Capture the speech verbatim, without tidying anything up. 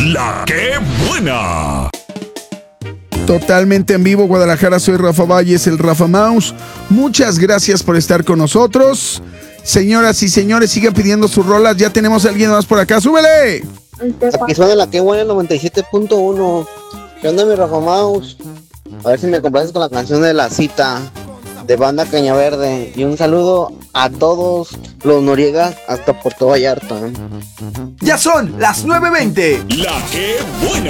La que buena. Totalmente en vivo, Guadalajara, soy Rafa Valles, el Rafa Mouse. Muchas gracias por estar con nosotros. Señoras y señores, sigan pidiendo sus rolas. Ya tenemos a alguien más por acá. ¡Súbele! Aquí suena la que buena noventa y siete punto uno. ¿Qué onda, mi Rafa Mouse? A ver si me complaces con la canción de La Cita, de Banda Caña Verde. Y un saludo a todos los Noriegas hasta Puerto Vallarta. Ya son las nueve veinte. La que buena.